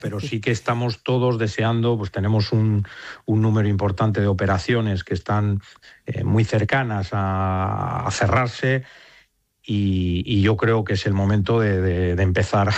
pero sí que estamos todos deseando, pues tenemos un número importante de operaciones que están muy cercanas a cerrarse y yo creo que es el momento de empezar